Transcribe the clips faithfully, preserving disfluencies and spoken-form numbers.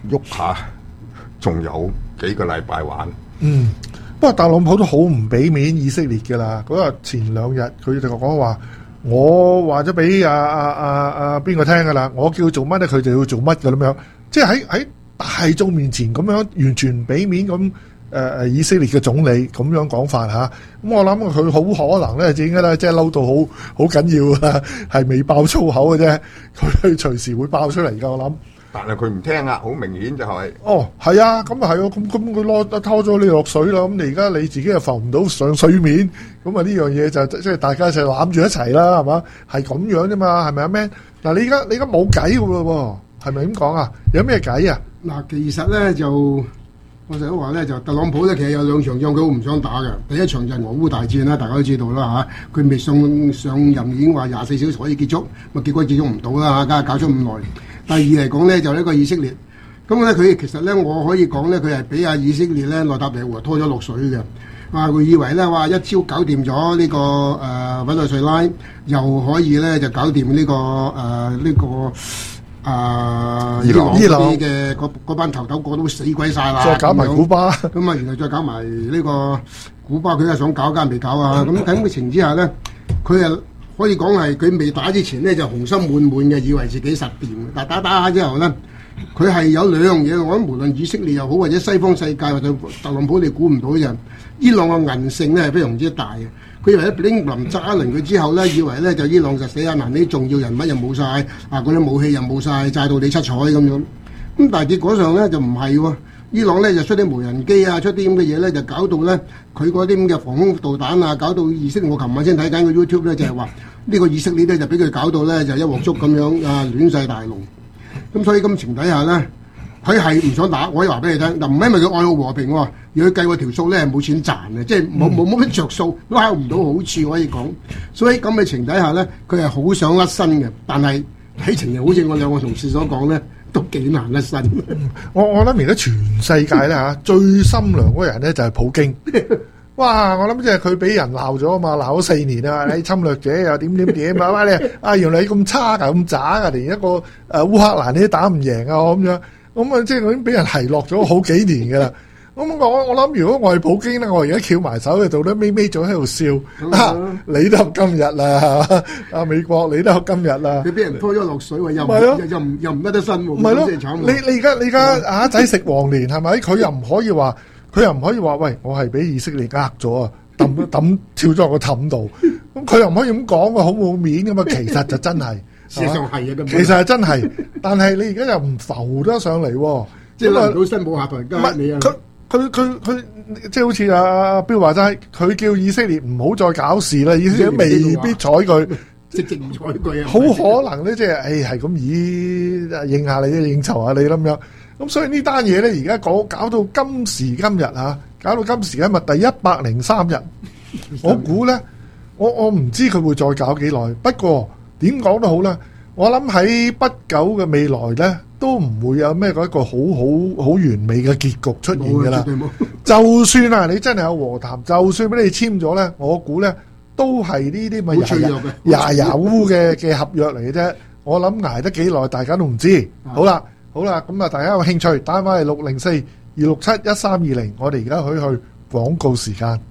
喐下，仲有幾個禮拜玩。 嗯，不過特朗普都好唔俾面以色列㗎啦。嗰日前兩日佢就講話，我話咗俾阿阿阿阿邊個聽㗎啦，我叫做乜咧，佢就要做乜㗎咁樣。即係喺喺大眾面前咁樣完全唔俾面咁誒誒以色列嘅總理咁樣講法嚇。咁我諗佢好可能咧，點解咧？即係嬲到好好緊要啊，係未爆粗口嘅啫，佢隨時會爆出嚟㗎。我諗。 但係佢唔聽啊，好明顯就係、是。 哦，係啊，咁啊係啊，咁咁佢攞拖咗你落水啦，咁你而家你自己又浮唔到上水面，咁啊呢樣嘢就即係大家就攬住一齊啦，係嘛？係咁樣啫嘛，係咪啊 Man？嗱，你而家你而家冇計㗎喎，係咪咁講啊？有咩計啊？ 嗱，其實咧就我成日都話咧，就特朗普咧其實有兩場仗佢好唔想打嘅。第一場就係俄烏大戰啦，大家都知道啦嚇。佢未上上任已經話廿四小時可以結束，咪結果結束唔到啦嚇，梗係搞咗咁耐。第二嚟講咧，就呢個以色列，咁咧佢其實咧，我可以講咧，佢係俾阿以色列咧內塔尼亞胡拖咗落水嘅。啊，佢以為咧話一朝搞掂咗呢個誒委內瑞拉，又可以咧就搞掂呢、這個誒呢、呃這個啊伊朗啲嘅嗰班頭頭個都死鬼晒啦， 再搞埋古巴， 咁啊，然後再搞埋呢個古巴，佢又想搞，梗係未搞啊！咁喺咁嘅情之下咧，佢啊〜可以講係佢未打之前咧就雄心滿滿嘅，以為自己實掂。但打打下之後咧，佢係有兩樣嘢，我諗無論以色列又好，或者西方世界或者特朗普，你估唔到嘅。伊朗嘅韌性咧係非常之大嘅。佢以為布林林揸一輪佢之後咧，以為咧就伊朗就死啊！嗱，啲重要人物又冇晒，啊嗰啲武器又冇晒，炸到你七彩咁樣。咁但係結果上咧就唔係喎。伊朗咧就出啲無人機啊，出啲咁嘅嘢咧，就搞到咧佢嗰啲咁嘅防空導彈啊，搞到以色列。我琴晚先睇緊個 YouTube 咧，就係話呢個以色列咧就俾佢搞到咧就一鑊粥咁樣啊，亂世大龍。咁所以咁情底下咧，佢係唔想打。我可以話俾你聽，嗱唔係因為佢愛好和平喎，而佢計個條數咧係冇錢賺嘅，即係冇冇冇乜着數，撈唔到好處可以講。所以咁嘅情底下咧，佢係好想甩身嘅，但係睇情形好似我兩個同事所講咧。都幾難甩身。 我我諗而家全世界咧嚇最心涼嗰人咧就係普京。哇！我諗即係佢俾人鬧咗啊嘛，鬧咗四年啊！你侵略者又點點點啊！你啊原來你咁差㗎，咁渣㗎，連一個誒烏克蘭你都打唔贏啊咁樣。咁啊即係我已經俾人奚落咗好幾年㗎啦。咁我我諗如果我係普京咧，我而家翹埋手喺度咧，咪咪咗喺度笑。啊，你都今日啦，啊美國你都今日啦。 佢俾人拖咗落水喎，又唔又唔又唔甩得身喎。 唔係咯，你你而家你而家啊仔食黃連係咪？佢又唔可以話，佢又唔可以話，喂，我係俾以色列呃咗啊，抌抌跳咗落個氹度。咁佢又唔可以咁講喎，好冇面㗎嘛。其實就真係， 事實上係啊， 其實係真係，但係你而家又唔浮得上嚟喎， 即係甩唔到身冇下台階你啊。 佢佢佢即係好似阿阿標話齋，佢叫以色列唔好再搞事啦，以色列未必睬佢， 直直唔睬佢啊！ 好可能咧，即係誒係咁以應下你，應酬下你咁樣。咁所以呢單嘢咧，而家搞搞到今時今日啊，搞到今時今日第一百零三日，我估咧，我我唔知佢會再搞幾耐。不過點講都好啦，我諗喺不久嘅未來咧。都唔會有咩一個好好好完美嘅結局出現㗎啦。就算啊，你真係有和談，就算俾你簽咗咧，我估咧都係呢啲咪牙牙牙烏嘅嘅合約嚟嘅啫。我諗捱得幾耐，大家都唔知。好啦，好啦，咁啊，大家有興趣打翻嚟六零四二六七一三二零，我哋而家可以去廣告時間。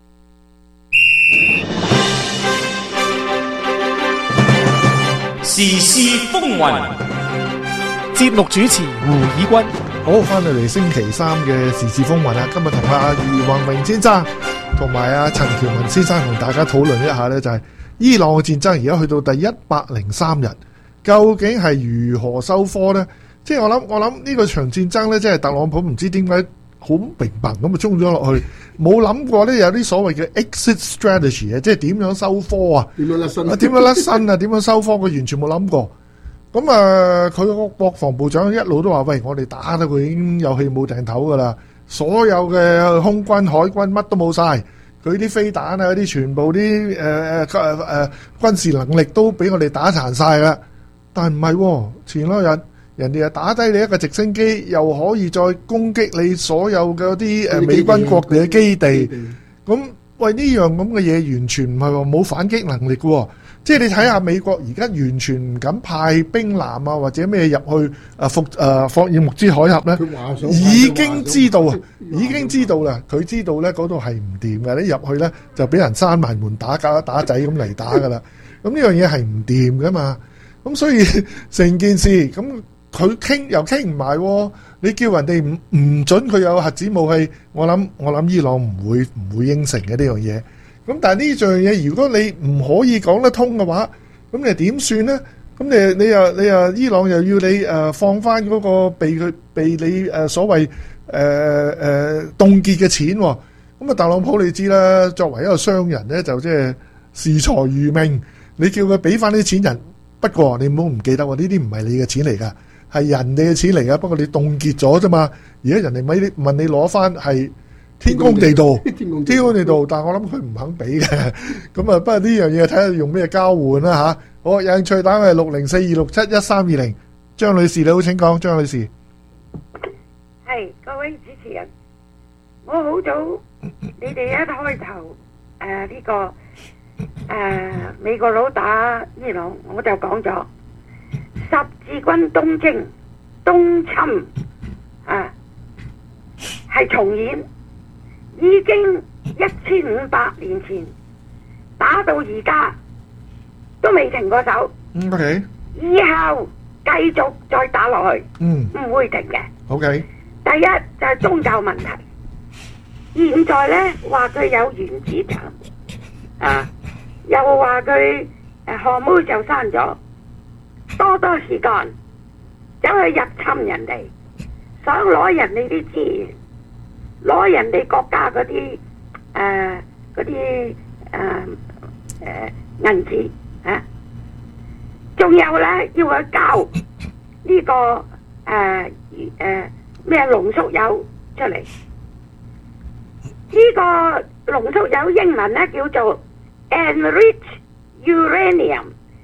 時事風雲。 節目主持胡以軍， 好，翻到嚟星期三嘅時事風雲啊！今日同阿余宏榮先生同埋阿陳喬文先生同大家討論一下呢，就係伊朗嘅戰爭而家去到第一百零三日，究竟係如何收科呢？即係我諗，我諗呢個場戰爭呢，即係特朗普唔知點解好明白咁啊衝咗落去，冇諗過呢有啲所謂嘅 exit strategy 啊，即係點樣收科啊？點樣甩身啊？點樣甩身啊？點樣收科？佢完全冇諗過。咁啊，佢個國防部長一路都話：喂，我哋打得佢已經有氣冇定頭噶啦，所有嘅空軍、海軍乜都冇晒，佢啲飛彈啊，嗰啲全部啲誒誒誒軍事能力都俾我哋打殘晒啦。但唔係喎，前兩日人哋又打低你一個直升機，又可以再攻擊你所有嘅啲誒美軍國地嘅基地。咁喂，呢樣咁嘅嘢完全唔係話冇反擊能力嘅喎。 即係你睇下美國而家完全唔敢派兵艦啊，或者咩入去啊伏誒霍爾木茲海峽咧， 佢話想已經知道啊，已經知道啦，佢知道咧嗰度係唔掂嘅，你入去咧就俾人閂埋門打架打仔咁嚟打噶啦。咁呢樣嘢係唔掂噶嘛，咁所以成件事咁佢傾又傾唔埋喎。你叫人哋唔唔準佢有核子武器，我諗我諗伊朗唔會唔會應承嘅呢樣嘢。咁但係呢樣嘢，如果你唔可以講得通嘅話，咁你點算呢？咁你你又你又伊朗又要你誒、呃、放翻嗰個被佢被你誒、呃、所謂誒誒凍結嘅錢喎。咁啊，特朗普你知啦，作為一個商人咧，就即係視財如命。你叫佢俾翻啲錢人，不過你唔好唔記得喎，呢啲唔係你嘅錢嚟㗎。係人哋嘅錢嚟噶，不過你凍結咗啫嘛。而家人哋咪問你攞翻係天公地道，天公地道。但係我諗佢唔肯俾嘅。咁啊，不過呢樣嘢睇下用咩交換啦吓。好，有興趣打係六零四二六七一三二零。張女士你好，請講，張女士。 係各位主持人，我好早，你哋一開頭誒呢個誒美國佬打伊朗，我就講咗。十字軍東征、東侵啊，係重演，已經一千五百年前打到而家都未停過手。 嗯 ，OK。 以後繼續再打落去， 嗯， 唔會停嘅。 OK。 第一就係宗教問題，現在呢話佢有原子彈，啊，又話佢誒荷妹就刪咗。多多時間走去入侵人哋，想攞人哋啲資源，攞人哋國家嗰啲誒嗰啲誒誒銀紙啊，仲有咧要佢交呢、這個誒誒咩濃縮鈾出嚟，呢、這個濃縮鈾英文咧叫做 enriched uranium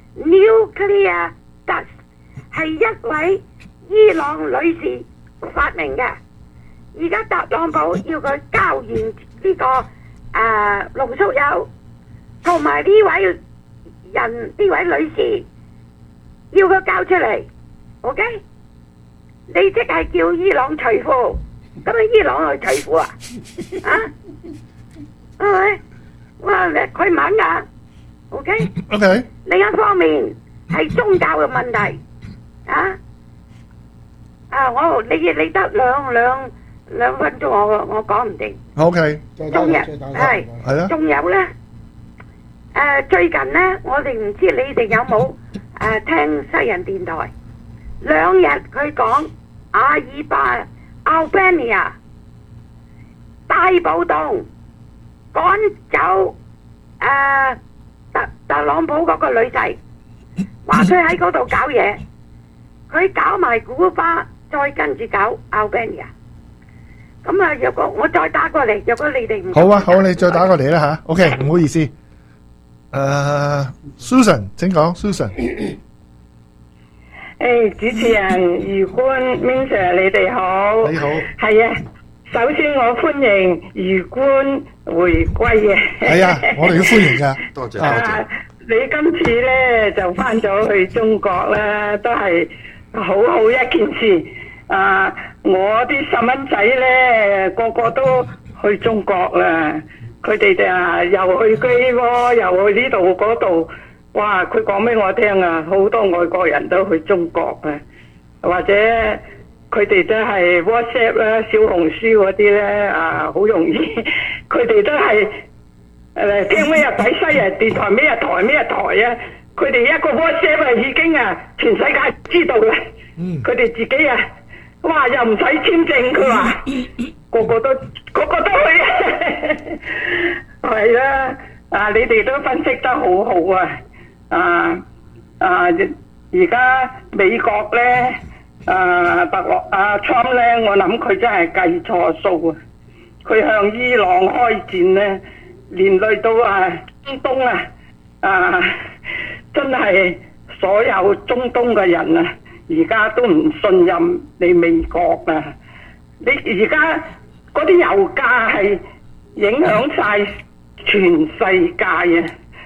nuclear。係一位伊朗女士發明嘅，而家特朗普要佢交完呢、這個誒濃縮鈾，同埋呢位人呢位女士要佢交出嚟 ，OK？ 你即係叫伊朗除褲，咁啊伊朗去除褲啊？啊？係咪？哇！佢唔肯噶 ，OK？OK？、 Okay? Okay. 另一方面係宗教嘅問題。啊！啊！我你你得兩兩兩分鐘，我我講唔定。 O K。 仲有係係啦。 仲有咧，誒最近咧，我哋唔知你哋有冇誒聽西人電台？兩日佢講阿爾巴 Albania 大暴動，趕走誒特特朗普嗰個女仔，話佢喺嗰度搞嘢。佢搞埋古巴，再跟住搞 Albania。咁啊，若果我再打過嚟，若果你哋唔好啊，好，你再打過嚟啦吓。OK，唔好意思。誒、uh, ，Susan，請講 ，Susan。 誒、hey, 主持人余官 Min Sir 你哋好。 你好。 係啊，首先我歡迎余官回歸嘅。 係啊，我哋要歡迎噶。 多謝多謝。 啊、你今次咧就翻咗去中國啦，都係。好好一件事啊！我啲細蚊仔咧個個都去中國啦，佢哋就啊又去雞窩，又去呢度嗰度，哇！佢講俾我聽啊，好多外國人都去中國啊，或者佢哋都係 WhatsApp 啦、小紅書嗰啲咧啊，好容易，佢哋都係誒聽咩日睇西人電台咩日台咩日台啊！佢哋一個 WhatsApp 啊，已經啊，全世界知道啦。佢哋、嗯、自己啊，哇，又唔使簽證，佢話個個都個個都去，係啦。啊，你哋都分析得好好啊。啊啊，而家美國咧，啊特朗啊 Trump 咧，我諗佢真係計錯數啊。佢向伊朗開戰咧，連累到啊中東啊，啊。真係所有中東嘅人啊，而家都唔信任你美國啊！你而家嗰啲油價係影響晒全世界啊！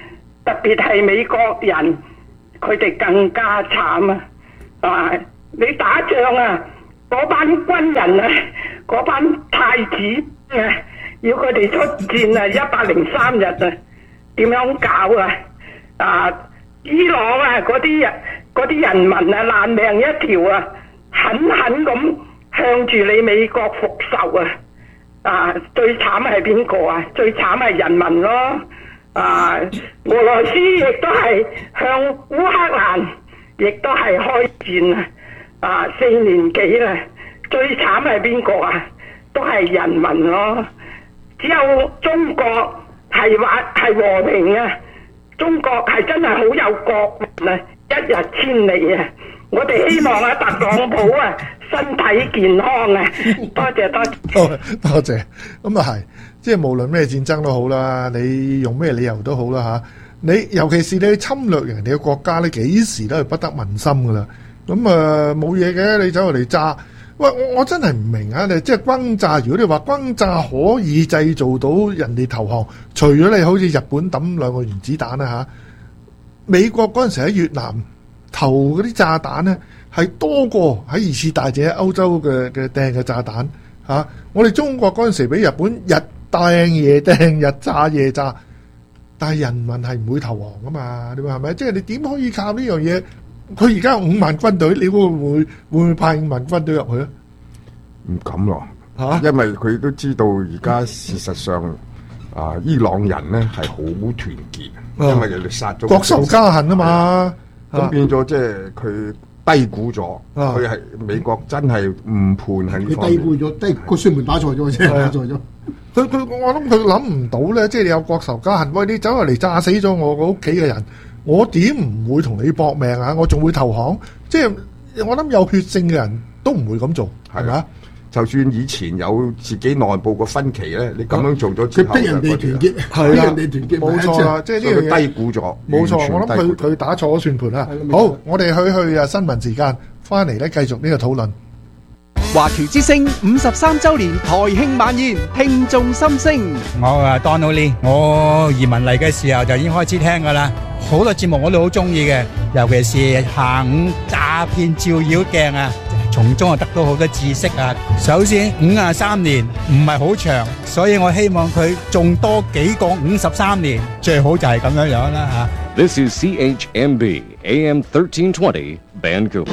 特別係美國人，佢哋更加慘啊！啊，你打仗啊，嗰班軍人啊，嗰班太子啊，要佢哋出戰啊，一百零三日啊，點樣搞啊？啊，伊朗啊，嗰啲人嗰啲人民啊，爛命一條啊，狠狠咁向住你美國復仇啊！啊，最慘係邊個啊？最慘係人民咯！啊，俄羅斯亦都係向烏克蘭，亦都係開戰啊！啊，四年幾啦，最慘係邊個啊？都係人民咯！只有中國係話係和平啊！中國係真係好有國力啊，一日千里啊！我哋希望啊，特朗普啊，身體健康啊！多謝多謝。 多多謝，咁啊係，即係無論咩戰爭都好啦，你用咩理由都好啦嚇，你尤其是你去侵略人哋嘅國家咧，幾時都係不得民心噶啦。咁啊冇嘢嘅，你走嚟炸，喂我我真係唔明啊！你即係轟炸，如果你話轟炸可以製造到人哋投降，除咗你好似日本抌兩個原子彈啦嚇，美國嗰陣時喺越南投嗰啲炸彈咧，係多過喺二次大戰喺歐洲嘅嘅掟嘅炸彈嚇、啊。我哋中國嗰陣時俾日本日掟夜掟日炸夜炸，但係人民係唔會投降噶嘛？你話係咪？即係你點可以靠呢樣嘢？佢而家五萬軍隊，你會唔會會唔會派五萬軍隊入去咧？ 唔敢咯嚇， 啊、 因為佢都知道而家事實上啊，伊朗人咧係好團結， 啊、 因為人哋殺咗國仇家恨啊嘛。 咁、啊、變咗即係佢低估咗，佢係、啊、美國真係誤判喺呢方面。 佢低估咗，低個宣門打錯咗啫，打錯咗。 佢佢我諗佢諗唔到咧，即係你有國仇家恨，喂你走入嚟炸死咗我個屋企嘅人，我點唔會同你搏命啊？我仲會投降？即係我諗有血性嘅人都唔會咁做，係咪啊？ 就算以前有自己內部個分歧咧，你咁樣做咗之後， 佢逼人哋團結， 係逼人哋團結， 冇錯啦，即係呢樣嘢低估咗。 冇錯，我諗佢佢打錯咗算盤啦。好，我哋去去啊新聞時間，翻嚟咧繼續呢個討論。 華僑之聲五十三週年台慶晚宴，聽眾心聲。 我啊 Donald Lee，我移民嚟嘅時候就已經開始聽噶啦，好多節目我都好中意嘅，尤其是下午詐騙照妖鏡啊，從中啊得到好多知識啊。首先五十三年唔係好長，所以我希望佢仲多幾個五十三年，最好就係咁樣樣啦吓。 This is C H M B A M thirteen twenty Vancouver。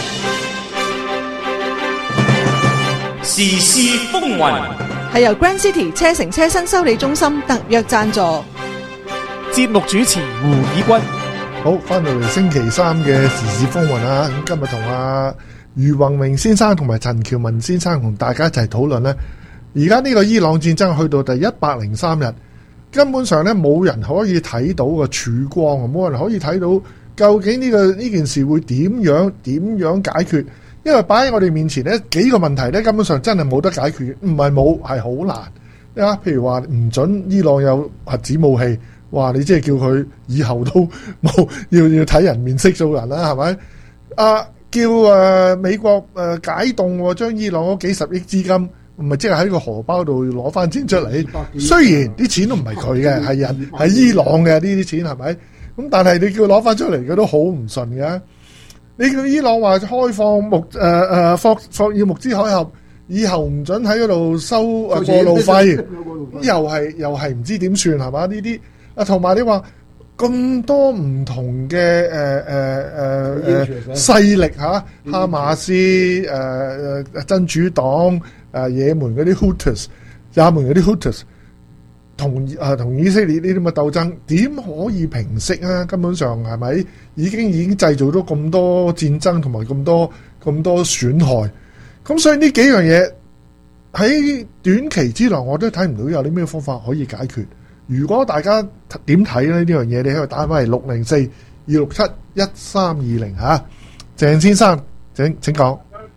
時事風雲係由 Grand City 車城車新修理中心特約贊助， 節目主持胡以軍。 好，翻到嚟星期三嘅時事風雲啊！咁今日同阿余宏榮先生同埋陳喬文先生同大家一齊討論呢。而家呢個伊朗戰爭去到第一百零三日，根本上咧冇人可以睇到個曙光啊！冇人可以睇到究竟呢、呢個呢件事會點樣點樣解決？因為擺喺我哋面前咧幾個問題咧，根本上真係冇得解決，唔係冇係好難啊！譬如話唔准伊朗有核子武器，哇！你即係叫佢以後都冇要要睇人面色做人啦，係咪？啊，叫誒、呃、美國誒、呃、解凍，將伊朗嗰幾十億資金，唔係即係喺個荷包度攞翻錢出嚟。雖然啲錢都唔係佢嘅，係人係伊朗嘅呢啲錢係咪？咁但係你叫佢攞翻出嚟，佢都好唔順嘅。你叫伊朗話開放穆誒誒霍霍爾木茲海峽，以後唔准喺嗰度收誒過路費，又係又係唔知點算係嘛？呢啲啊，同埋你話咁多唔同嘅誒誒誒誒勢力嚇、啊，哈馬斯誒誒、呃、真主黨誒、呃、也門嗰啲 Houthis， 也門嗰啲 Houthis。同啊同以色列呢啲咁嘅鬥爭點可以平息啊？根本上係咪已經已經製造咗咁多戰爭同埋咁多咁多損害？咁所以呢幾樣嘢喺短期之內我都睇唔到有啲咩方法可以解決。如果大家點睇咧呢樣嘢，你可以打翻嚟六零四二六七一三二零嚇。鄭先生請請講。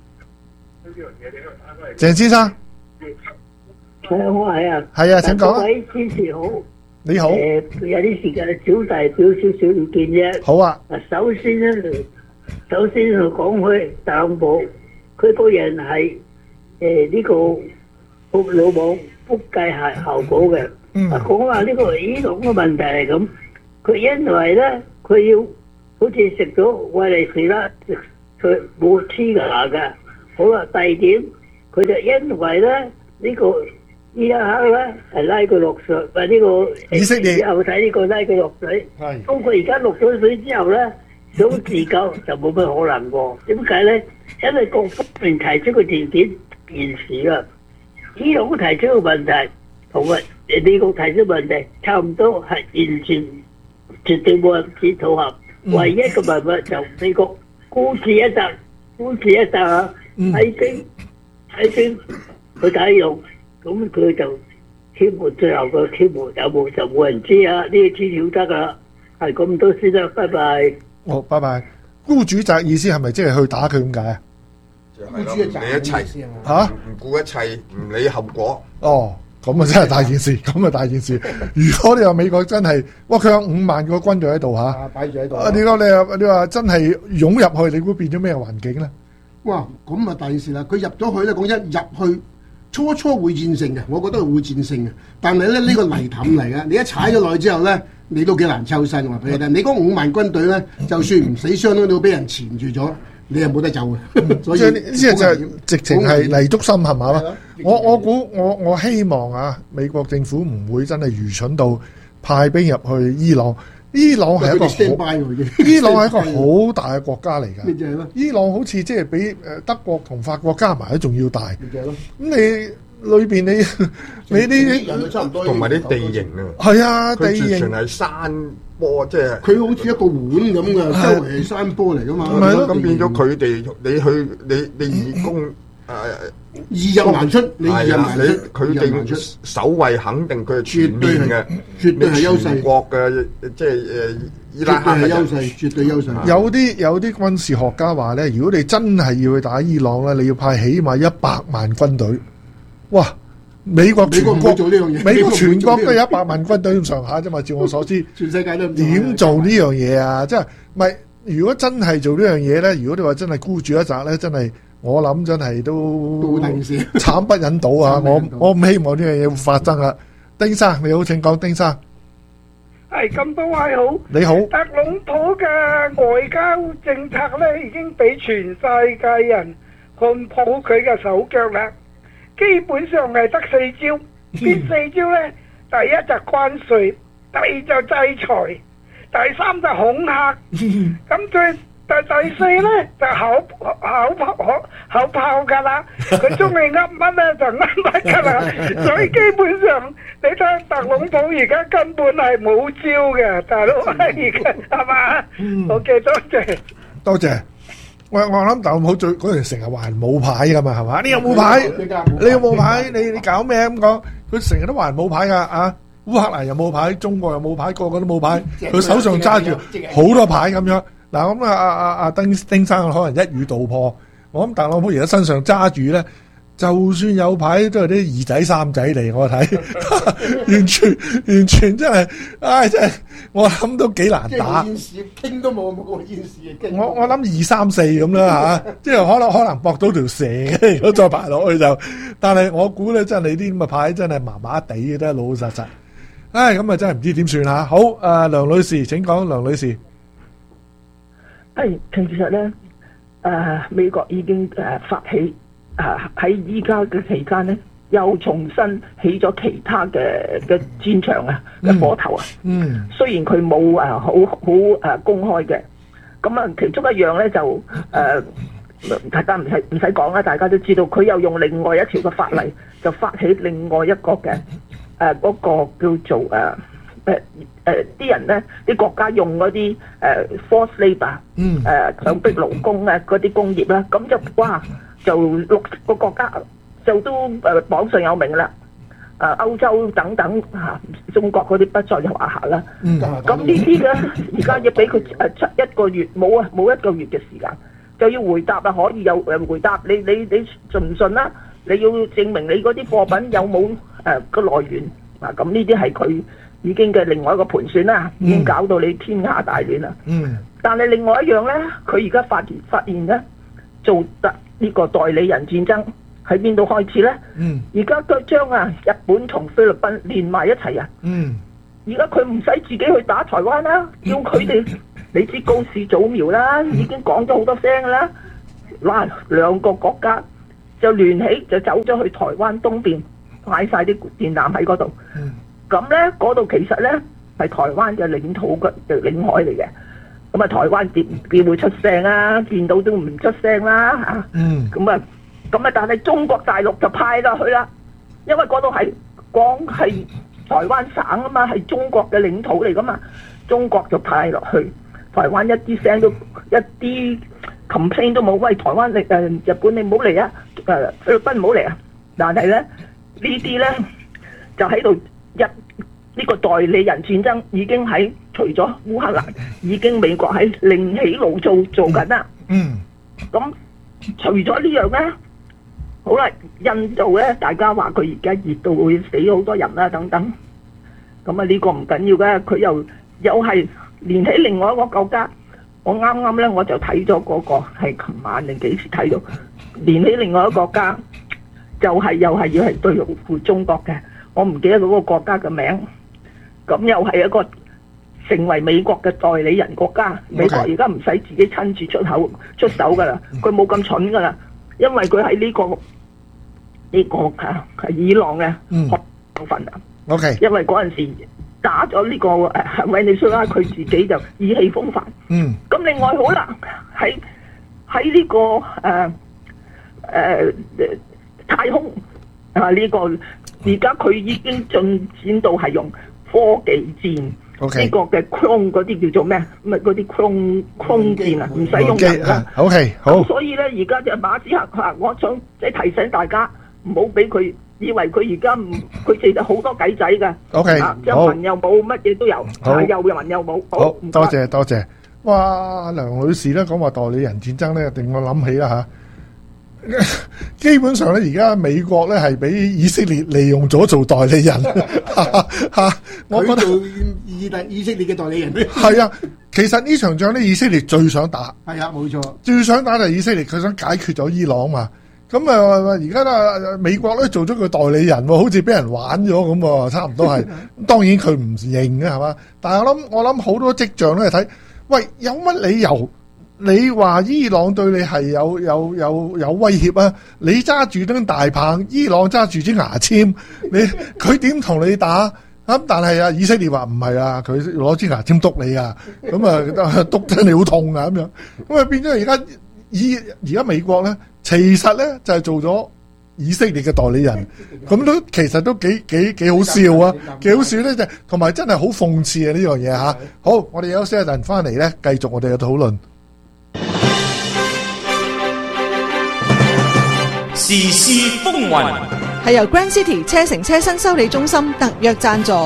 鄭先生。 係啊，我係啊， 係啊，請講。 各位主持好， 你好。 誒，有啲時間小弟表少少意見啫。 好啊。 嗱，首先咧，首先就講佢特朗普，佢個人係誒呢個複魯網複計係效果嘅。嗯。講話呢個伊朗嘅問題係咁， 佢因為咧，佢要好似食咗維尼士啦，食佢冇黐牙嘅。好啦，第二點，佢就因為咧呢個伊拉克咧係拉佢落水，唔係呢個以色列以後睇呢個拉佢落水。 係。 當佢而家落咗水之後咧，想自救就冇乜可能喎。點解咧？因為各方面提出嘅條件現時啦，伊朗提出嘅問題同埋美國提出嘅問題差唔多，係完全絕對冇人知討合。唯一嘅辦法就美國孤注一擲，孤注一擲啊！喺邊喺邊去打用，咁佢就天門最後個天門有冇就冇人知啊！呢啲資料得噶啦，係咁多先啦，拜拜。 好，拜拜。孤注一擲意思係咪即係去打佢咁解啊？ 係咯，唔理一切嚇， 唔顧一切，唔理後果。 哦，咁啊真係大件事，咁啊大件事。如果你話美國真係，哇佢有五萬個軍隊喺度嚇， 擺住喺度。 啊你講你話你話真係湧入去，你估變咗咩環境咧？ 哇，咁啊大件事啦！佢入咗去咧，講一入去初初會戰勝嘅，我覺得會戰勝嘅。但係咧呢個泥凼嚟嘅，你一踩咗落去之後咧，你都幾難抽身。話俾你聽，你嗰五萬軍隊咧，就算唔死傷都都俾人纏住咗。你又冇得走嘅，所以即係即係就係直情係泥足深陷嘛？我我估我我希望啊，美國政府唔會真係愚蠢到派兵入去伊朗。伊朗係一個好，伊朗係一個好大嘅國家嚟㗎。伊朗好似即係比誒德國同法國加埋都仲要大。咁你裏邊你你啲同埋啲地形啊， 係啊，地形佢全係山坡，即係佢好似一個碗咁嘅，周圍係山坡嚟噶嘛。 咁變咗佢哋，你去你你義工誒易入難出，你易入難出， 佢哋守衛肯定佢係全面嘅， 絕對係優勢。 國嘅即係誒伊拉克係優勢，絕對優勢。 有啲有啲軍事學家話咧，如果你真係要去打伊朗咧，你要派起碼一百萬軍隊。哇！美國全國做呢樣嘢， 美國全國都有一百萬軍隊咁上下啫嘛。照我所知， 全世界都點做呢樣嘢啊？即係唔係？如果真係做呢樣嘢咧，如果你話真係孤注一擲咧，真係我諗真係都慘不忍睹啊！我我唔希望呢樣嘢會發生啊！丁生你好，請講，丁生。 係咁多位好， 你好。 特朗普嘅外交政策咧，已經俾全世界人看破佢嘅手腳啦。基本上係得四招，邊四招呢？第一就關稅，第二就制裁，第三就恐嚇，咁最第第四呢，就口口炮口炮噶啦，佢中意噏乜呢就噏乜噶啦，所以基本上你睇特朗普而家根本係冇招嘅，大佬而家係嘛？OK，多謝， 多謝。我我諗特朗普最嗰陣成日話人冇牌噶嘛，係嘛？你有冇牌？你有冇牌？你你搞咩咁講？佢成日都話人冇牌噶啊！烏克蘭又冇牌，中國又冇牌，個個都冇牌。佢手上揸住好多牌咁樣。嗱咁啊啊啊啊丁丁生可能一語道破。我諗特朗普而家身上揸住咧，就算有牌都係啲二仔三仔嚟，我睇完全完全真係，唉真係我諗都幾難打。 即係現時傾都冇冇現時嘅傾。 我我諗二三四咁啦嚇，即係可能可能搏到條蛇嘅，如果再排落去就。但係我估咧，真係你啲咁嘅牌真係麻麻地嘅，都係老老實實。唉，咁啊真係唔知點算嚇。好，誒梁女士請講，梁女士。 係，其實咧，誒美國已經誒發起。啊！喺依家嘅期間咧，又重新起咗其他嘅嘅戰場啊嘅火頭啊。 嗯。 雖然佢冇誒好好誒公開嘅，咁啊其中一樣咧就誒、呃，大家唔使唔使講啦，大家都知道佢又用另外一條嘅法例，就發起另外一個嘅誒嗰個叫做誒誒誒啲人咧，啲國家用嗰啲誒 forced labour， 嗯， 誒強迫勞工啊嗰啲工業啦，咁就哇〜就六個國家就都誒榜上有名啦，誒歐洲等等嚇，中國嗰啲不在話下啦。嗯，咁呢啲嘅而家要俾佢誒出一個月，冇啊冇一個月嘅時間，就要回答啊，可以有誒回答。你你你信唔信啦？你要證明你嗰啲貨品有冇誒個來源啊？咁呢啲係佢已經嘅另外一個盤算啦，已經搞到你天下大亂啦。 嗯， 但係另外一樣咧，佢而家發現發現咧做得。呢個代理人戰爭喺邊度開始咧？嗯，而家都將啊日本同菲律賓連埋一齊啊！ 嗯， 而家佢唔使自己去打台灣啦，要佢哋你知高市早苗啦，已經講咗好多聲啦。嗱，兩個國家就聯起就走咗去台灣東邊擺晒啲電纜喺嗰度。咁咧嗰度其實咧係台灣嘅領土嘅領海嚟嘅。咁啊，台灣點點會出聲啊？見到都唔出聲啦嚇。嗯。咁啊，咁啊，但係中國大陸就派落去啦，因為嗰度係講係台灣省啊嘛，係中國嘅領土嚟噶嘛，中國就派落去。台灣一啲聲都一啲 complain 都冇，喂，台灣你誒日本你唔好嚟啊，誒菲律賓唔好嚟啊。但係咧呢啲咧就喺度一呢個代理人戰爭已經喺除咗烏克蘭，已經美國喺另起爐灶做緊啦。嗯。咁除咗呢樣咧，好啦，印度咧，大家話佢而家熱到會死好多人啦，等等。咁啊呢個唔緊要嘅，佢又又係連起另外一個國家。我啱啱咧我就睇咗嗰個係琴晚定幾時睇到，連起另外一個國家，就係、是、又係要係對付中國嘅。我唔記得嗰個國家嘅名。咁又係一個成為美國嘅代理人國家。Okay. 美國而家唔使自己親自出口出手噶啦，佢冇咁蠢噶啦，因為佢喺呢個呢、呢個啊係伊朗嘅部分啊。O K， 因為嗰陣時打咗呢、呢個誒委內瑞拉，佢自己就意氣風發。嗯。咁另外好啦，喺喺呢個誒誒、呃呃、太空啊呢、呢個而家佢已經進展到係用科技戰呢、okay. 個嘅空嗰啲叫做咩？咪嗰啲空空戰啊，唔使用人啦。 O K， 好。 所以咧，而家就馬斯克啊，我想即係提醒大家，唔好俾佢以為佢而家唔，佢其實好多計仔㗎。 O K， 好。 又文又冇，乜嘢都有，又文又冇。 好，多謝多謝。哇，梁女士咧講話代理人戰爭咧，令我諗起啦嚇。基本上咧，而家美國咧係俾以色列利用咗做代理人嚇，我覺得以以色列嘅代理人咧係啊。其實呢場仗咧，以色列最想打係啊，冇錯， 最想打就係以色列，佢想解決咗伊朗嘛。咁啊，而家咧美國咧做咗個代理人，好似俾人玩咗咁喎，差唔多係。當然佢唔認嘅係嘛，但係我諗我諗好多跡象咧睇，喂，有乜理由？你話伊朗對你係有有有有威脅啊？你揸住根大棒，伊朗揸住支牙籤，你佢點同你打？咁但係啊，以色列話唔係啊，佢攞支牙籤督你啊，咁啊督得你好痛啊咁樣，咁啊變咗而家以而家美國咧，其實咧就係做咗以色列嘅代理人，咁都其實都幾幾幾好笑啊，幾好笑咧就同埋真係好諷刺啊呢樣嘢吓。好，我哋休息一陣翻嚟咧，繼續我哋嘅討論。 時事風雲係由 Grand City 車城車新修理中心特約贊助。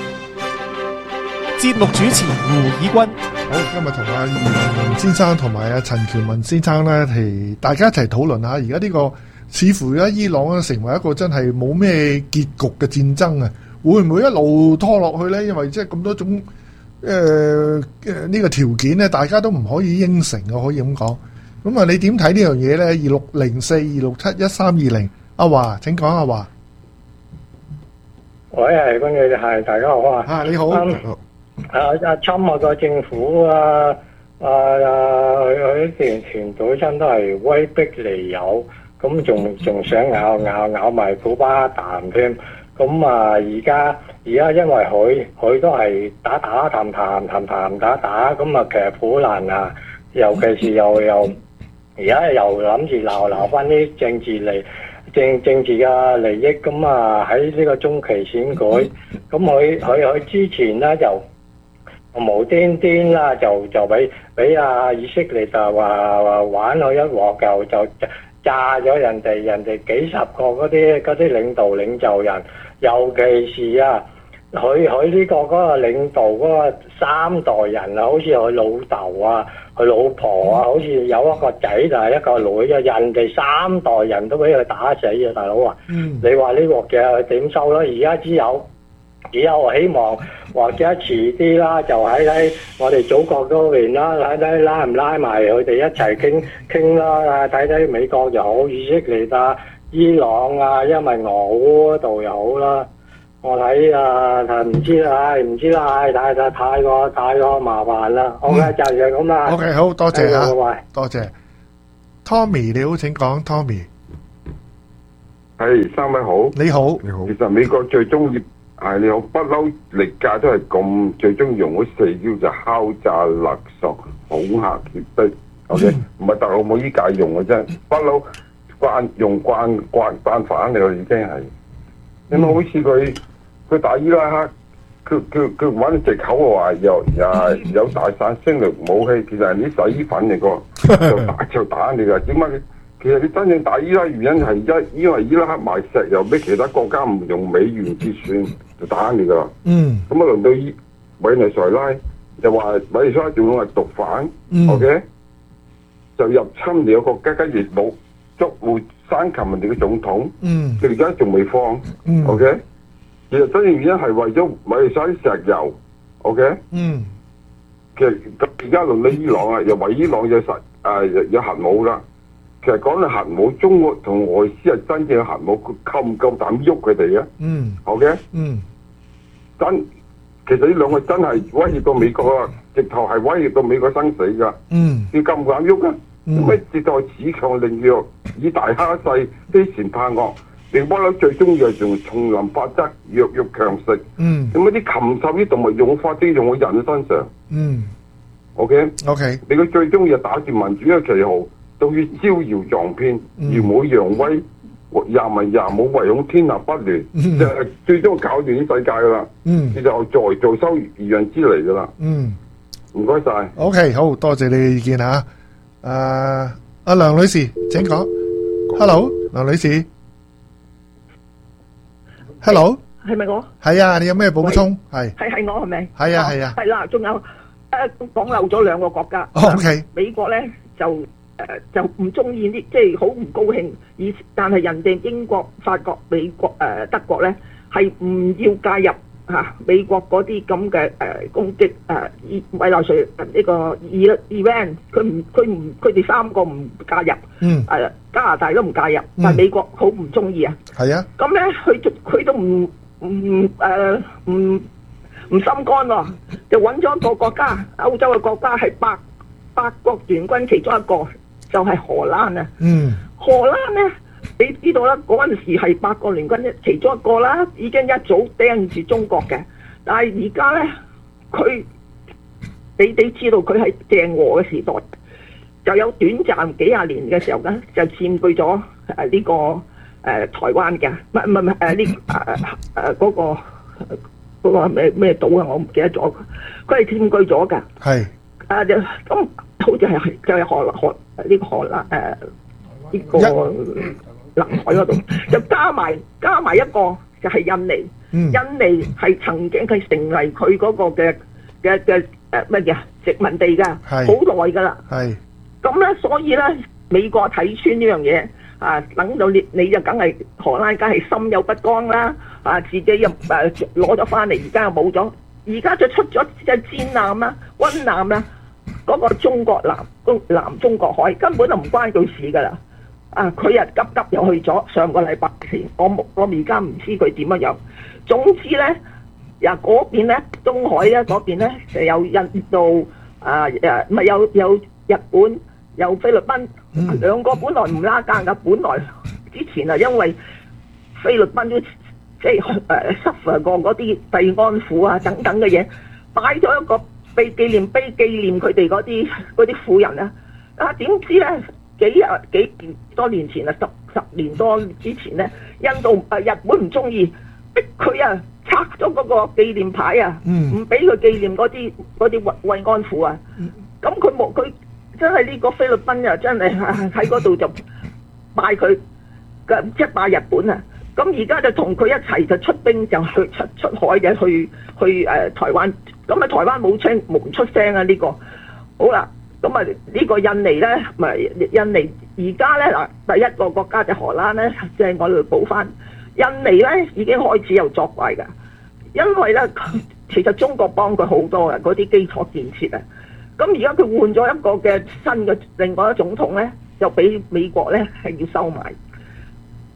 節目主持胡以軍。 好，今日同阿余先生同埋阿陳喬文先生咧，係大家一齊討論下，而家呢個似乎而家伊朗咧成為一個真係冇咩結局嘅戰爭啊，會唔會一路拖落去咧？因為即係咁多種誒誒呢個條件咧，大家都唔可以應承啊，可以咁講。咁啊，你點睇呢樣嘢咧？二六零四二六七一三二零，阿華請講。阿華， 喂，係關於係大家好啊。 啊，你好。 啊阿阿侵我個政府啊啊啊，佢啲團隊真都係威逼利誘，咁仲仲想咬咬咬埋古巴啖添。咁啊，而家而家因為佢佢都係打打談談談談打打，咁啊其實好難啊，尤其是又又。而家又諗住鬧鬧翻啲政治利政政治嘅利益，咁啊喺呢個中期選舉，咁佢佢佢之前咧就無端端啦，就就俾俾阿以色列就話話玩我一鑊，就就炸咗人哋人哋幾十個嗰啲嗰啲領導領袖人，尤其是啊佢佢呢個嗰個領導嗰個三代人啊，好似佢老豆啊。佢老婆啊，好似有一個仔就係一個女啊，人哋三代人都俾佢打死啊，大佬啊！嗯、你話呢鑊嘅點收咧？而家只有只有希望，或者遲啲啦，就喺喺我哋祖國嗰邊啦，睇睇拉唔拉埋佢哋一齊傾傾啦，睇睇美國又好，以色列啊、伊朗啊，因為俄烏嗰度又好啦。 我睇啊，唔知啦，唉唔知啦，唉太太太過太過麻煩啦。好嘅，就係咁啦。 OK，好多謝啊拜拜， 多謝。Tommy 你好，請講 Tommy。 係三位好， 你好， 你好。 其實美國最中意係你好不嬲歷屆都係咁最中意用嗰四招就敲詐勒索恐嚇脅迫 ，OK，唔係特朗普依屆用嘅啫，不嬲慣用慣慣慣犯嚟㗎已經係。你咪好似佢佢打伊拉克，佢佢佢揾藉口話又又有大殺傷力武器，其實係啲洗衣粉嚟個，就打就打你㗎。點解？其實你真正打伊拉克原因係因因為伊拉克賣石油俾其他國家唔用美元結算，就打你㗎啦。 嗯。 咁啊輪到伊委內瑞拉就話委內瑞拉仲係毒販、 嗯、 ，OK， 就入侵你個國家，跟住冇捉會生擒人哋嘅總統。 嗯。 佢而家仲未放。 嗯。 OK。其實真正原因係為咗委內瑞拉啲石油 ，OK。 嗯。 其實而家輪到伊朗啊，又話伊朗有實誒有有核武啦。其實講到核武，中國同外師係真正嘅核武，佢夠唔夠膽喐佢哋啊？ 嗯。 OK。 嗯。 真，其實呢兩個真係威脅到美國啊！直頭係威脅到美國生死㗎。 嗯。 你敢唔敢喐啊？咁咩直頭恃強凌弱，以大蝦細，欺善怕惡。定不嬲最中意係用叢林法則，弱肉強食。 嗯。 咁啲禽獸啲動物用法即用喺人身上。 嗯。 OK。 OK。 你佢最中意係打住民主嘅旗號，到處招搖撞騙，耀武揚威，廿文廿武，唯恐天下不亂， 嗯、 就係最終搞亂啲世界噶啦。 嗯， 你就在做收漁人之利噶啦。 嗯， 唔該晒。 OK，好多謝你嘅意見嚇。誒、呃，阿梁女士請講。Hello， 梁女士。Hello， 係咪我？ 係啊，你有咩補充？係係係我係咪？ 係啊係啊。 係啦，仲有誒講漏咗兩個國家。 OK， 美國咧就。誒、呃、就唔中意啲，即係好唔高興。以但係人哋英國、法國、美國、誒、呃、德國咧係唔要介入嚇、啊、美國嗰啲咁嘅誒攻擊誒伊委內瑞呢個伊 Iran， 佢唔佢唔佢哋三個唔介入。 嗯。 誒、啊、加拿大都唔介入，但係美國好唔中意啊。 係啊。 咁咧，佢就佢都唔唔誒唔唔心肝喎，就揾咗一個國家，歐洲嘅國家係八八國聯軍其中一個。就係荷蘭啊！ 嗯， 荷蘭咧，你知道啦，嗰陣時係八國聯軍其中一個啦，已經一早盯住中國嘅。但係而家咧，佢你哋知道佢係鄭和嘅時代，就有短暫幾廿年嘅時候咧，就佔據咗誒呢個誒、呃、台灣嘅，唔係唔係唔係誒呢誒誒嗰個嗰個咩咩島啊？我唔記得咗，佢係佔據咗㗎。 係。 啊就咁。好似係就係荷荷呢個荷蘭誒呢個南海嗰度，就加埋加埋一個就係印尼， 嗯、 印尼係曾經係成為佢嗰個嘅嘅嘅誒乜嘢殖民地㗎，好耐㗎啦。係咁咧，所以咧美國睇穿呢樣嘢啊，等到你你就梗係荷蘭梗係心有不甘啦，啊自己又誒攞咗翻嚟，而家又冇咗，而家就出咗隻戰艦啦、軍艦啦。嗰、那個中國南中南中國海根本就唔關佢事㗎啦，啊佢又急急又去咗上個禮拜前，我我而家唔知佢點樣樣。總之咧，呀嗰邊咧東海咧嗰邊咧就有印度啊誒，唔係有有日本有菲律賓、嗯、兩個本來唔拉更㗎，本來之前啊因為菲律賓都即係誒 suffer 過嗰啲慰安婦啊等等嘅嘢，擺咗一個被紀念碑紀念佢哋嗰啲嗰啲婦人啊！啊點知咧幾日幾年多年前啊十十年多之前咧，印度啊日本唔中意，逼佢啊拆咗嗰個紀念牌啊，唔俾佢紀念嗰啲嗰啲慰慰安婦啊！咁佢冇佢真係呢個菲律賓啊真係喺嗰度就拜佢嘅即係拜日本啊！咁而家就同佢一齊就出兵就去出出海嘅去去誒、呃、台灣。咁啊，台灣冇聲冇出聲啊！呢、這個好啦，咁啊呢個印尼咧，咪印尼而家咧嗱，第一個國家就荷蘭咧，即係我哋補翻。印尼咧已經開始有作怪㗎，因為咧其實中國幫佢好多嘅嗰啲基礎建設啊。咁而家佢換咗一個嘅新嘅另外一個總統咧，就俾美國咧係要收買。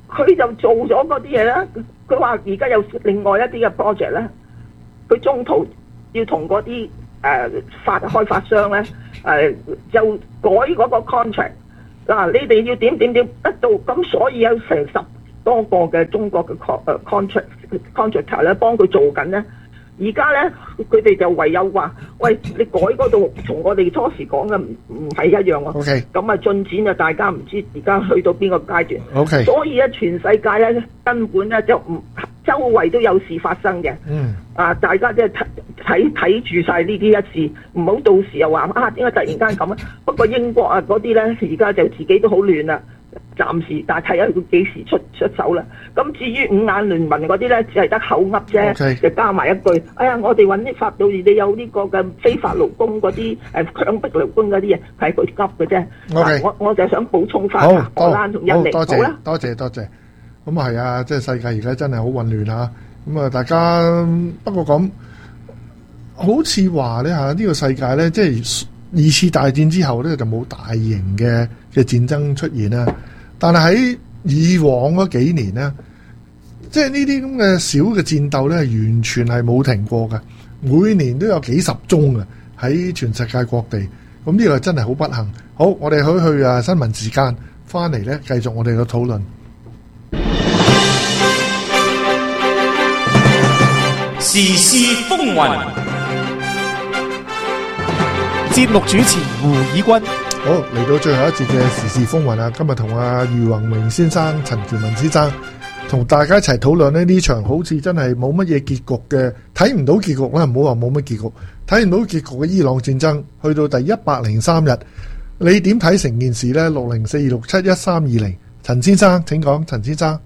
佢就做咗嗰啲嘢咧。佢話而家有另外一啲嘅 project 咧，佢中途要同嗰啲誒發開發商咧誒、呃、就改嗰個 contract 嗱、啊，你哋要點點點得到咁，所以有成十多個嘅中國嘅 contract contractor 咧幫佢做緊咧。而家咧，佢哋就唯有話：喂，你改嗰度，同我哋初時講嘅唔唔係一樣喎。 OK。 咁啊，進展就大家唔知而家去到邊個階段。 OK。 所以咧，全世界咧根本咧就唔周圍都有事發生嘅。 嗯。啊， 大家即係睇睇睇住晒呢啲一事，唔好到時又話啊點解突然間咁啊？不過英國啊嗰啲咧，而家就自己都好亂啦。暫時，但係睇下佢幾時出出手啦。咁至於五眼聯盟嗰啲咧，只係得口噏啫，okay. 就加埋一句：哎呀，我哋揾啲法到你有呢個嘅非法勞工嗰啲誒強迫勞工嗰啲嘢，係佢噏嘅啫。 Okay. 我我就想補充翻荷蘭同印尼， 好好啦， 多謝多謝。咁啊係啊，即係世界而家真係好混亂嚇。咁啊，大家不過講好似話咧嚇，呢、呢個世界咧，即係二次大戰之後咧，就冇大型嘅嘅戰爭出現啦。但係喺以往嗰幾年咧，即係呢啲咁嘅小嘅戰鬥咧，完全係冇停過嘅，每年都有幾十宗嘅喺全世界各地。咁呢個真係好不幸。好，我哋去去啊新聞時間，翻嚟咧繼續我哋嘅討論。 時事風雲， 節目主持胡以軍。 好，嚟到最後一節嘅時事風雲啊！今日同阿余宏榮先生、陳喬文先生同大家一齊討論咧，呢場好似真係冇乜嘢結局嘅，睇唔到結局啦，唔好話冇乜結局，睇唔到結局嘅伊朗戰爭，去到第一百零三日，你點睇成件事呢？六零四二六七一三二零，陳先生請講，陳先生。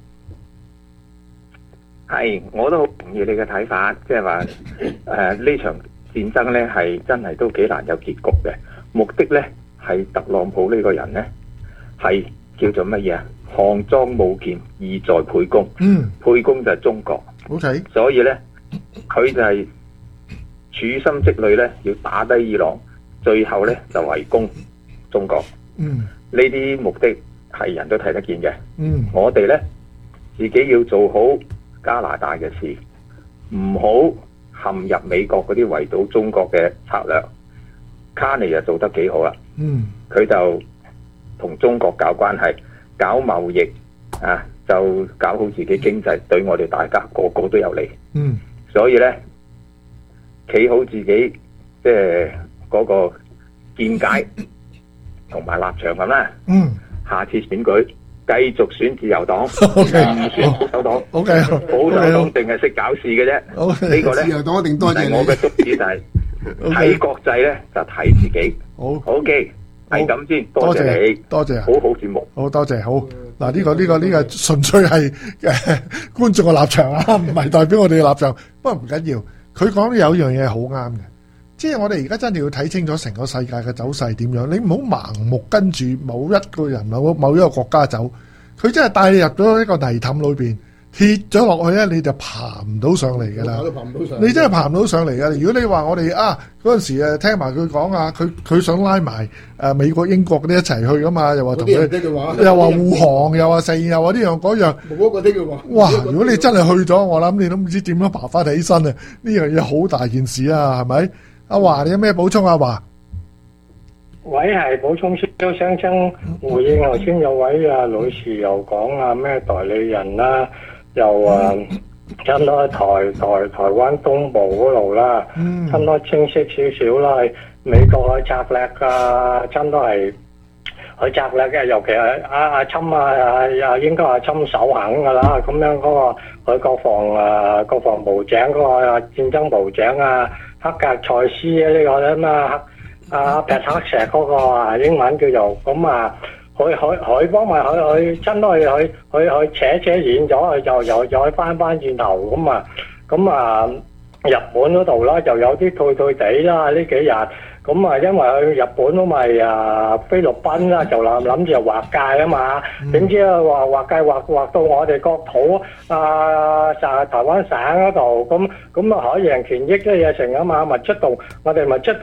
係，我都好同意你嘅睇法，即係話誒呢場戰爭呢係真係都幾難有結局嘅，目的呢。係特朗普呢個人呢，係叫做乜嘢啊？項莊舞劍，意在沛公。嗯，沛公就係中國。 OK， 所以呢，佢就係處心積慮呢，要打低伊朗，最後呢就圍攻中國。 嗯， 呢啲目的係人都睇得見嘅。 嗯， 我哋呢，自己要做好加拿大嘅事，唔好陷入美國嗰啲圍堵中國嘅策略。卡尼就做得幾好啦， 嗯， 佢就同中國搞關係、搞貿易啊，就搞好自己經濟，對我哋大家個個都有利。 嗯， 所以咧，企好自己即係嗰個見解同埋立場咁啦。 嗯， 下次選舉繼續選自由黨，唔選保守黨。 O K， 保守黨淨係識搞事嘅啫。呢個咧， 自由黨一定多謝你。 我嘅宗旨就係。睇國際咧就睇自己， 好 ，OK，係咁先，多謝你， 多謝， 好好節目， 好多謝，好嗱呢個呢個呢個純粹係誒觀眾嘅立場啊，唔係代表我哋嘅立場，不過唔緊要，佢講有一樣嘢好啱嘅，即係我哋而家真係要睇清楚成個世界嘅走勢點樣，你唔好盲目跟住某一個人某某一個國家走，佢真係帶你入咗一個泥凼裏邊。跌咗落去咧，你就爬唔到上嚟噶啦！你真係爬唔到上嚟噶。如果你話我哋啊嗰陣時誒聽埋佢講啊，佢佢想拉埋誒美國、英國嗰啲一齊去噶嘛，又話同佢，又話護航，又話成，又話呢樣嗰樣。 冇嗰啲嘅話。 哇！如果你真係去咗，我諗你都唔知點樣爬翻起身啊！呢樣嘢好大件事啊，係咪？阿華，你有咩補充？阿華， 喂，係補充少少，想想回應頭先有位啊女士又講啊咩代理人啦。又啊，差唔多喺台台台灣東部嗰度啦，差唔多清晰少少啦。美國嘅策略啊，差唔多係佢策略嘅，尤其係阿阿侵啊啊，應該係侵首肯噶啦。咁樣嗰個佢國防啊國防部長嗰個戰爭部長啊，黑格塞斯呢個咧嘛，阿皮克石嗰個啊英文叫做咁啊。佢佢佢幫埋佢佢真係佢佢佢扯扯遠咗，佢就又又翻翻轉頭咁啊咁啊！日本嗰度啦，就有啲退退地啦呢幾日咁啊，因為去日本都咪啊菲律賓啦，就諗諗住劃界啊嘛，點知啊話劃界劃劃到我哋國土啊，就係台灣省嗰度咁咁啊，海洋權益嘅嘢成啊嘛，咪出動我哋咪出動。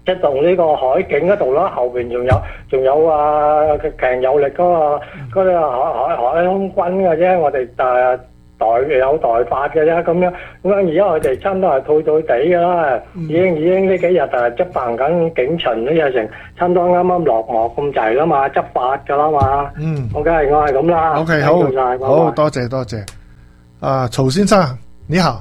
出動呢個海警嗰度啦，後邊仲有仲有啊強有力嗰、嗰個嗰啲海海海空軍嘅啫，我哋誒代有代發嘅啫，咁樣咁樣而家佢哋差唔多係退退地㗎啦，已經已經呢幾日誒執辦緊警巡呢日成差唔多啱啱落幕咁滯啦嘛，執法㗎啦嘛。 嗯， 我梗係我係咁啦。 OK， 好，好多謝多謝。啊，曹先生你好。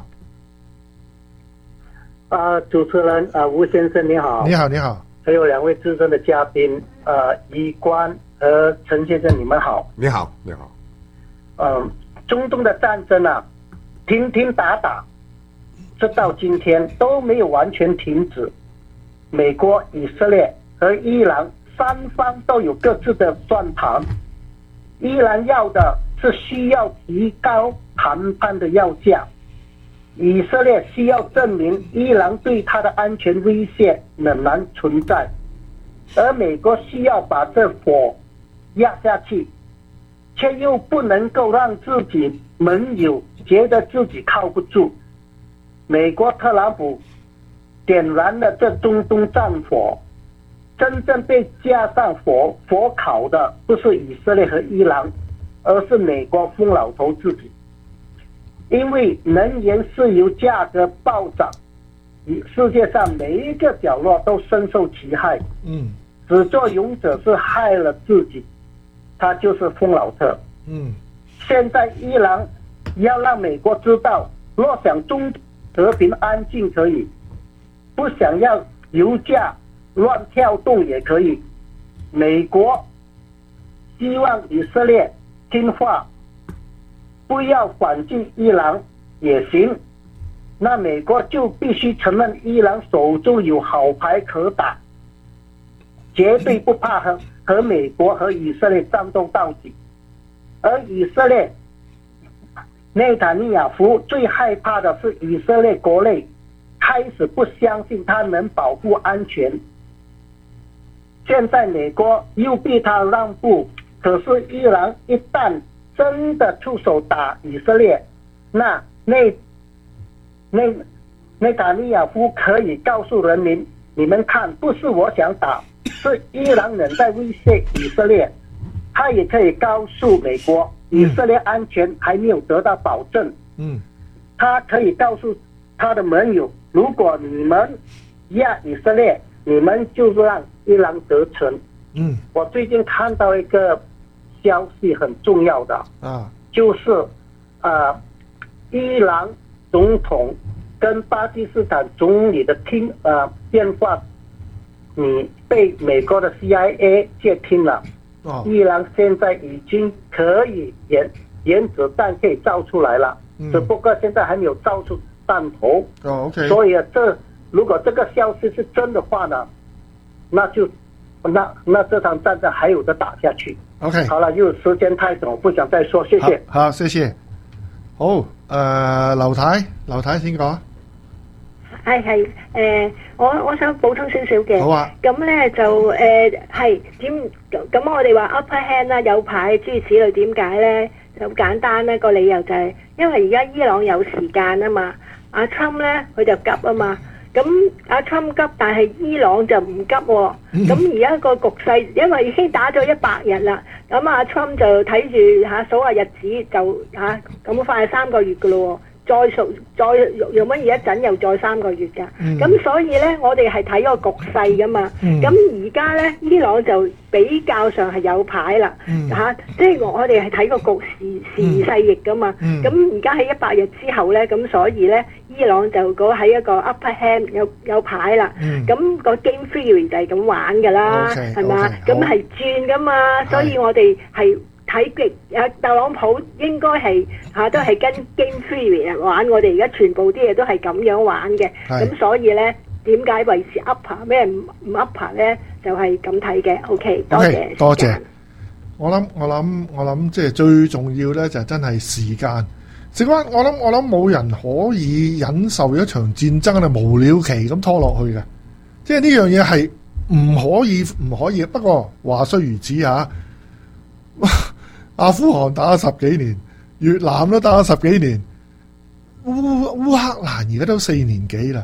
啊，主持人啊，吴先生你好。 你好，你好。 还有两位资深的嘉宾，呃，一官和陈先生，你们好。 你好，你好。 嗯，中东的战争啊，停停打打，直到今天都没有完全停止。美国、以色列和伊朗三方都有各自的算盘。伊朗要的是需要提高谈判的要价。以色列需要证明伊朗对他的安全威胁仍然存在，而美国需要把这火压下去，却又不能够让自己盟友觉得自己靠不住。美国特朗普点燃了这中东战火，真正被加上火火烤的不是以色列和伊朗，而是美国疯老头自己。因为能源石油价格暴涨，世界上每一个角落都深受其害。 嗯， 始作俑者是害了自己，他就是疯老特。 嗯， 现在伊朗要让美国知道，若想中和平安静可以，不想要油价乱跳动也可以。美国希望以色列听话，不要反击伊朗也行，那美国就必须承认伊朗手中有好牌可打，绝对不怕和和美国和以色列战斗到底。而以色列内塔尼亚胡最害怕的是以色列国内开始不相信他能保护安全，现在美国又逼他让步，可是伊朗一旦真的出手打以色列，那内内内塔尼亚夫可以告诉人民，你们看，不是我想打，是伊朗人在威胁以色列。他也可以告诉美国，以色列安全还没有得到保证。 嗯， 他可以告诉他的盟友，如果你们压以色列，你们就让伊朗得逞。 嗯， 我最近看到一个消息很重要的啊， 就是呃，伊朗总统跟巴基斯坦总理的听呃电话，你被美国的 C I A 接听了。 哦， 伊朗现在已经可以原原子弹可以造出来了， 嗯、 只不过现在还没有造出弹头。 哦 ，OK。 所以这如果这个消息是真的话呢，那就那那这场战争还有的打下去。 OK， 好了，因為時間太長，我不想再說，謝謝。 好，好謝謝。好，誒、呃，劉太，劉太先講。 係係誒，我我想補充少少嘅。 好啊。 咁咧就誒係點？咁我哋話 upper hand 啦，有牌諸如此類，點解咧？就簡單咧，個理由就係、是、因為而家伊朗有時間啊嘛，阿 Trump 咧佢就急啊嘛。咁阿 Trump 急，但係伊朗就唔急喎、哦。咁而家個局勢，因為已經打咗一百日啦，咁阿 Trump 就睇住嚇數下日子就嚇咁快三個月噶咯喎，再數再用乜嘢一陣又再三個月㗎。咁、嗯、所以咧，我哋係睇個局勢噶嘛。咁而家咧，伊朗就比較上係有牌啦嚇，即、嗯、係、啊就是、我哋係睇個局時時勢易噶嘛。咁而家喺一百日之後咧，咁所以咧。伊朗就嗰喺一個 upper hand 有有牌啦，咁、嗯、個 game theory 就係咁玩㗎啦，係嘛？咁係轉㗎嘛，所以我哋係睇極啊特朗普應該係嚇、啊、都係跟 game theory 嚟玩，我哋而家全部啲嘢都係咁樣玩嘅，咁所以咧點解維持 upper 咩唔唔 upper 咧？就係咁睇嘅。OK， 多謝 okay，多謝。我諗我諗我諗即係最重要咧，就真係時間。事關我諗我諗冇人可以忍受一場戰爭係無了期咁拖落去嘅，即係呢樣嘢係唔可以唔可以。不過話雖如此嚇，阿富汗打咗十幾年，越南都打咗十幾年，烏烏克蘭而家都四年幾啦。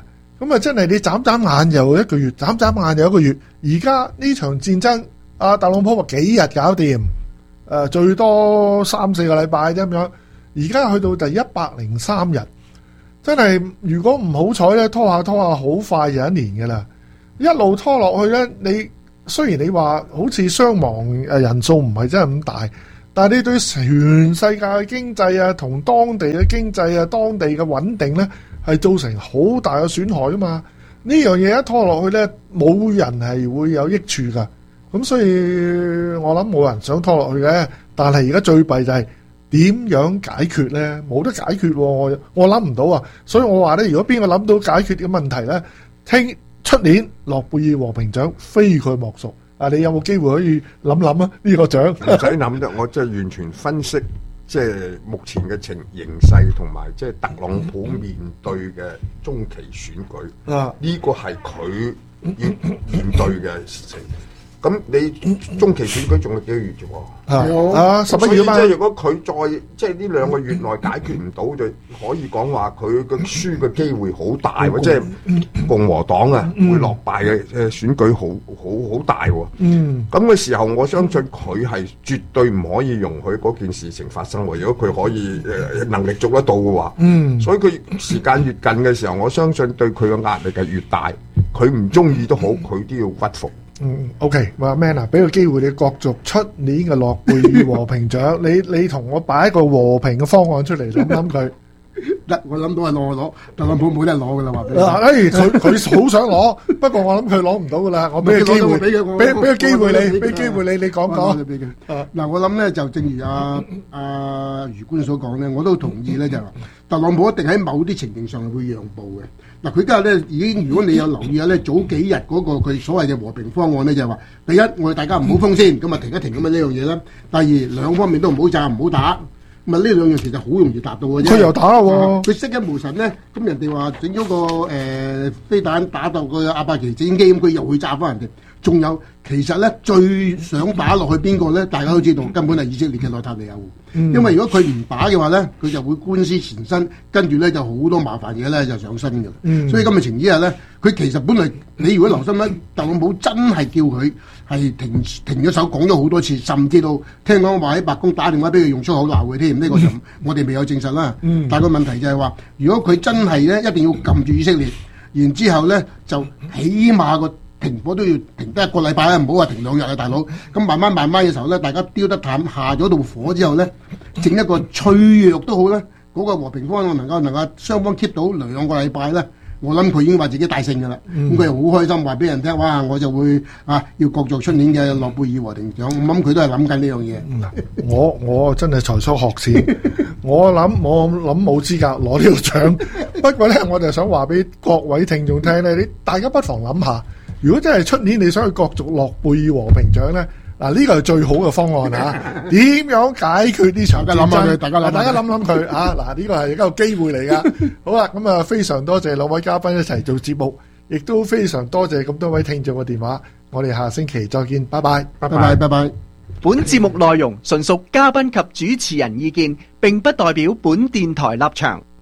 咁啊真係你眨眨眼又一個月，眨眨眼又一個月。而家呢場戰爭，阿特朗普話幾日搞掂，誒最多三四個禮拜啫咁樣。而家去到第一百零三日，真係如果唔好彩咧，拖下拖下，好快就一年噶啦。一路拖落去咧，你雖然你話好似傷亡誒人數唔係真係咁大，但係你對全世界嘅經濟啊，同當地嘅經濟啊，當地嘅穩定咧，係造成好大嘅損害啊嘛。呢樣嘢一拖落去咧，冇人係會有益處噶。咁所以我諗冇人想拖落去嘅。但係而家最弊就係點樣解決咧？冇得解決喎，我我諗唔到啊。所以我話咧，如果邊個諗到解決嘅問題咧，聽出年諾貝爾和平獎非佢莫屬。啊，你有冇機會可以諗諗啊？呢個獎唔使諗啫，我即係完全分析即係目前嘅情形勢同埋即係特朗普面對嘅中期選舉。 啊， 呢個係佢要面對嘅事情。咁你中期選舉仲有幾個月啫喎？ 啊，十一月嘛。 即係如果佢再即係呢兩個月內解決唔到，就可以講話佢嘅輸嘅機會好大喎。即係共和黨啊會落敗嘅誒選舉好好好大喎。 嗯。 咁嘅時候，我相信佢係絕對唔可以容許嗰件事情發生喎。如果佢可以誒能力做得到嘅話， 嗯。 所以佢時間越近嘅時候，我相信對佢嘅壓力係越大。佢唔中意都好，佢都要屈服。 嗯 ，OK，話 Man 啊，俾個機會你角逐出年嘅諾貝爾和平獎，你你同我擺一個和平嘅方案出嚟，諗諗佢。 得，我諗到係攞攞，特朗普冇得攞噶啦，話俾你。 嗱，誒，佢佢好想攞，不過我諗佢攞唔到噶啦，我俾個機會，俾俾個機會你，俾機會你，你講講。 嗱，我諗咧就正如阿阿余官所講咧，我都同意咧，就係話特朗普一定喺某啲情形上會讓步嘅。嗱，佢今日咧已經，如果你有留意下咧，早幾日嗰個佢所謂嘅和平方案咧，就係話第一，我哋大家唔好封先，咁啊停一停咁啊呢樣嘢啦。第二，兩方面都唔好炸，唔好打。咁啊呢兩樣其實好容易達到嘅啫。 佢又打喎， 佢識一無神咧，咁人哋話整咗個誒飛彈打到個阿帕奇直升機，咁佢又會炸翻人哋。仲有其實咧最想打落去邊個咧？大家都知道，根本係以色列嘅內塔尼亞胡。嗯、因為如果佢唔打嘅話咧，佢就會官司纏身，跟住咧就好多麻煩嘢咧就上身嘅。嗯、所以今日情之下咧，佢其實本來你如果留心咧，特朗普真係叫佢係停停咗手，講咗好多次，甚至到聽講話喺白宮打電話俾佢用粗口鬧佢添。呢、呢個就我哋未有證實啦。嗯、但係個問題就係話，如果佢真係咧一定要撳住以色列，然之後咧就起碼個停火都要停得一個禮拜啊，唔好話停兩日啊，大佬。咁慢慢慢慢嘅時候咧，大家丟得淡，下咗道火之後咧，整一個脆弱都好咧，嗰、那個和平方案能夠能夠雙方 keep 到兩個禮拜咧，我諗佢已經話自己大勝㗎啦。咁佢又好開心話俾人聽，哇！我就會啊要角逐出年嘅諾貝爾和平獎。我諗佢都係諗緊呢樣嘢。 我我真係才疏學淺，我諗我諗冇資格攞呢個獎。不過咧，我就想話俾各位聽眾聽咧，你大家不妨諗下。如果真係出年你想去角逐諾貝爾和平獎咧，嗱呢個係最好嘅方案啊！點樣解決呢場戰爭？大家諗下佢，大家諗諗佢啊！嗱呢個係一個機會嚟噶。好啦，咁啊非常多謝兩位嘉賓一齊做節目，亦都非常多謝咁多位聽眾嘅電話。我哋下星期再見，拜拜， 拜拜，拜拜。 本節目內容純屬嘉賓及主持人意見，並不代表本電台立場。